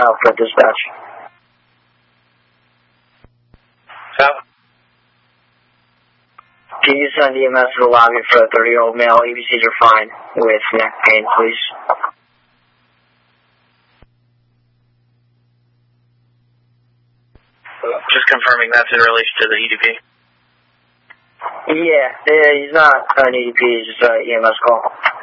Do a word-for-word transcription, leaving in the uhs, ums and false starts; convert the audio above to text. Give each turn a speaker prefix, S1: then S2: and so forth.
S1: Southwood Dispatch.
S2: South?
S1: Can you send E M S to the lobby for a thirty-year-old male? A B Cs are fine with neck pain, please.
S2: Just confirming that's in relation to the E D P.
S1: Yeah, yeah, he's not an E D P, he's just an E M S call.